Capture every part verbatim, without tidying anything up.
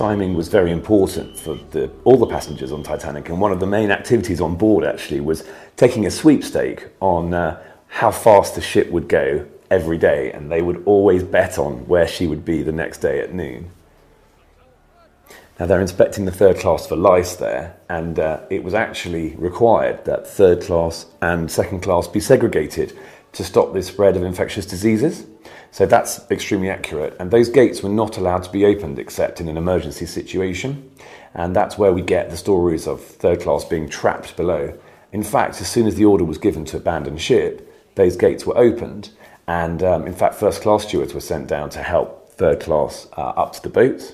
timing was very important for the, all the passengers on Titanic, and one of the main activities on board actually was taking a sweepstake on uh, how fast the ship would go every day, and they would always bet on where she would be the next day at noon. Now they're inspecting the third class for lice there, and uh, it was actually required that third class and second class be segregated to stop the spread of infectious diseases. So that's extremely accurate, and those gates were not allowed to be opened except in an emergency situation, and that's where we get the stories of third class being trapped below. In fact, as soon as the order was given to abandon ship, those gates were opened, and um, in fact first class stewards were sent down to help third class uh, up to the boats.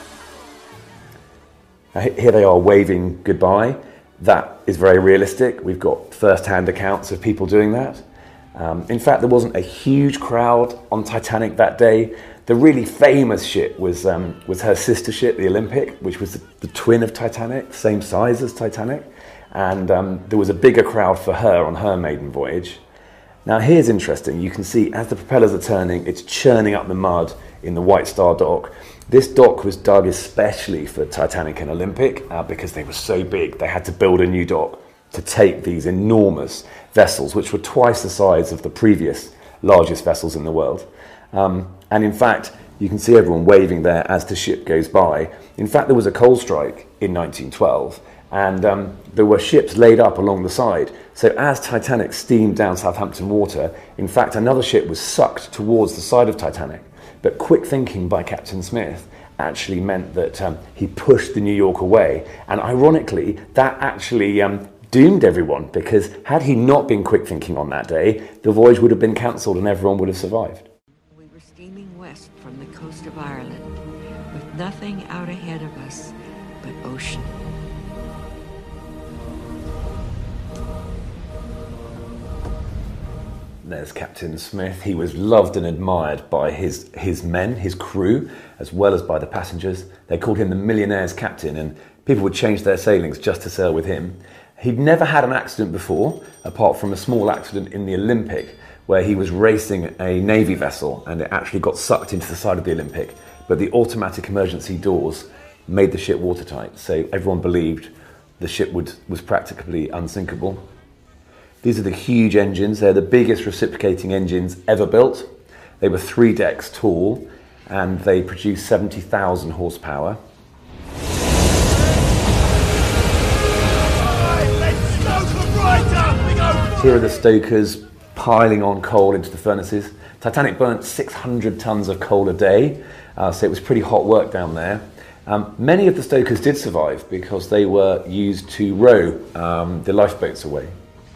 Now, here they are waving goodbye. That is very realistic. We've got first-hand accounts of people doing that. Um, in fact, there wasn't a huge crowd on Titanic that day. The really famous ship was um, was her sister ship, the Olympic, which was the, the twin of Titanic, same size as Titanic. And um, there was a bigger crowd for her on her maiden voyage. Now here's interesting. You can see as the propellers are turning, it's churning up the mud in the White Star dock. This dock was dug especially for Titanic and Olympic uh, because they were so big. They had to build a new dock to take these enormous vessels, which were twice the size of the previous largest vessels in the world. Um, and in fact, you can see everyone waving there as the ship goes by. In fact, there was a coal strike in nineteen twelve, and um, there were ships laid up along the side. So as Titanic steamed down Southampton Water, in fact, another ship was sucked towards the side of Titanic. But quick thinking by Captain Smith actually meant that um, he pushed the New York away. And ironically, that actually um, doomed everyone, because had he not been quick thinking on that day, the voyage would have been cancelled and everyone would have survived. We were steaming west from the coast of Ireland, with nothing out ahead of us but ocean. There's Captain Smith. He was loved and admired by his, his men, his crew, as well as by the passengers. They called him the millionaire's captain, and people would change their sailings just to sail with him. He'd never had an accident before, apart from a small accident in the Olympic, where he was racing a Navy vessel and it actually got sucked into the side of the Olympic, but the automatic emergency doors made the ship watertight, so everyone believed the ship would, was practically unsinkable. These are the huge engines. They're the biggest reciprocating engines ever built. They were three decks tall and they produced seventy thousand horsepower. Here are the stokers piling on coal into the furnaces. Titanic burnt six hundred tons of coal a day, uh, so it was pretty hot work down there. Um, many of the stokers did survive because they were used to row um, the lifeboats away.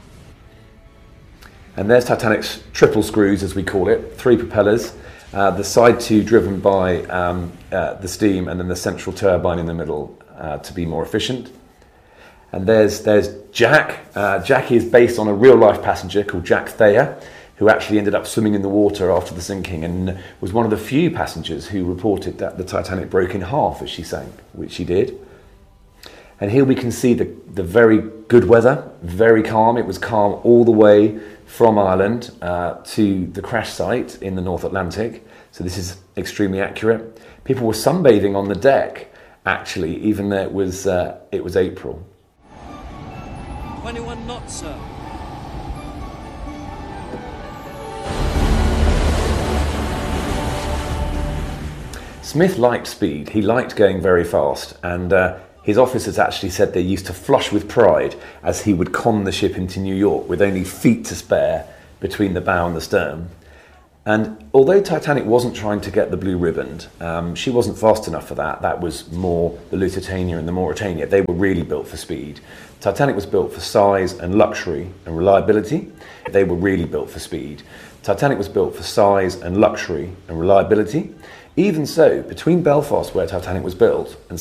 And there's Titanic's triple screws, as we call it, three propellers, uh, the side two driven by um, uh, the steam, and then the central turbine in the middle uh, to be more efficient. And there's, there's Jack. Uh, Jack is based on a real-life passenger called Jack Thayer, who actually ended up swimming in the water after the sinking and was one of the few passengers who reported that the Titanic broke in half as she sank, which she did. And here we can see the, the very good weather, very calm. It was calm all the way from Ireland uh, to the crash site in the North Atlantic. So this is extremely accurate. People were sunbathing on the deck, actually, even though it was, uh, it was April. twenty-one knots, sir. Smith liked speed. He liked going very fast, and uh, his officers actually said they used to flush with pride as he would con the ship into New York with only feet to spare between the bow and the stern. And although Titanic wasn't trying to get the blue ribbon, um, she wasn't fast enough for that. That was more the Lusitania and the Mauretania. They were really built for speed. Titanic was built for size and luxury and reliability. They were really built for speed. Titanic was built for size and luxury and reliability. Even so, between Belfast, where Titanic was built, and